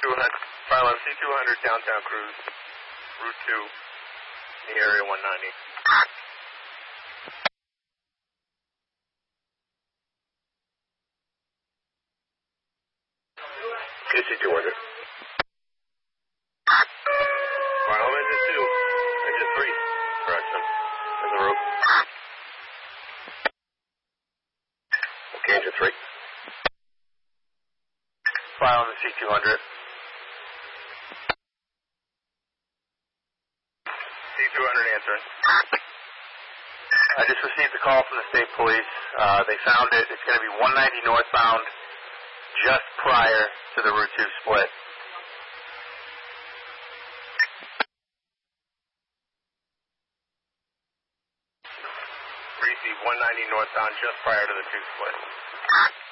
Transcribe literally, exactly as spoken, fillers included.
two hundred, file on C two hundred downtown cruise, Route two, in the area one ninety. Okay, C two hundred. File on engine two, engine three, correction, in the route. Okay, engine three. File on the C two hundred. C two hundred answering. I just received a call from the state police. Uh, they found it. It's going to be one ninety northbound just prior to the Route two split. Receive one ninety northbound just prior to the two split.